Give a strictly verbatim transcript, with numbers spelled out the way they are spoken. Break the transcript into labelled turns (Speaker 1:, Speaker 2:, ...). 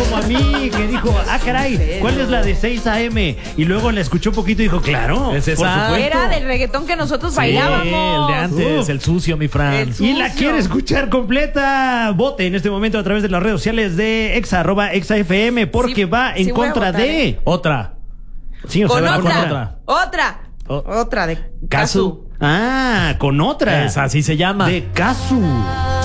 Speaker 1: como a mí, que dijo, ah, caray, ¿cuál es la de seis a eme? Y luego la escuchó un poquito y dijo, claro,
Speaker 2: Es esa.
Speaker 1: por supuesto.
Speaker 3: Era del reggaetón que nosotros
Speaker 2: Sí,
Speaker 3: bailábamos.
Speaker 2: el de antes,
Speaker 1: Uf.
Speaker 2: el sucio, mi Fran.
Speaker 3: El su-
Speaker 1: Y la
Speaker 3: Sucio.
Speaker 1: quiere escuchar completa. Vote en este momento a través de las redes sociales de Exa, arroba Exa F M, porque
Speaker 3: Sí,
Speaker 1: va en
Speaker 3: sí voy a
Speaker 1: contra
Speaker 3: votar,
Speaker 1: de.
Speaker 3: ¿eh?
Speaker 2: Otra.
Speaker 1: Sí, o sea,
Speaker 3: Con
Speaker 1: va
Speaker 3: otra,
Speaker 2: otra.
Speaker 3: otra.
Speaker 2: O-
Speaker 3: Otra de
Speaker 2: Casu.
Speaker 1: Ah, con otra.
Speaker 2: Es, así se llama.
Speaker 1: De Casu.